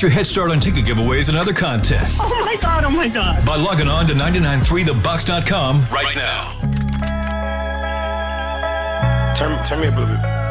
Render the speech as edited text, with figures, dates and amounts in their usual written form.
your head start on ticket giveaways and other contests. Oh my God, oh my God. By logging on to 993thebox.com right now. Turn me up a little bit.